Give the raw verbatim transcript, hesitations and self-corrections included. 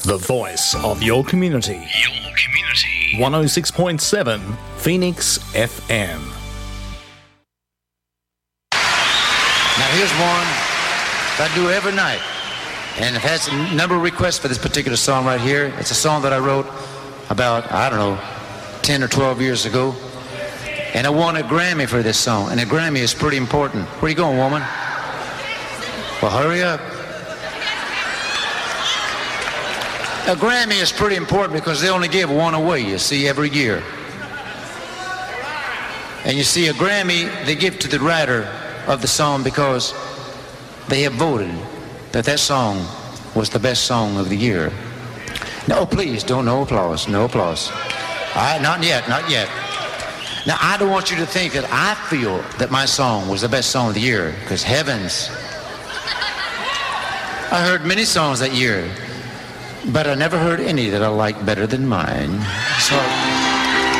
The voice of your community. Your community. one oh six point seven Phoenix F M. Now here's one that I do every night. And I've had a number of requests for this particular song right here. It's a song that I wrote about, I don't know, ten or twelve years ago. And I won a Grammy for this song. And a Grammy is pretty important. Where you going, woman? Well, hurry up. A Grammy is pretty important because they only give one away, you see, every year. And you see, a Grammy, they give to the writer of the song because they have voted that that song was the best song of the year. No, please, don't, no applause, no applause. All right, not yet, not yet. Now, I don't want you to think that I feel that my song was the best song of the year, because heavens, I heard many songs that year, but I never heard any that I liked better than mine. So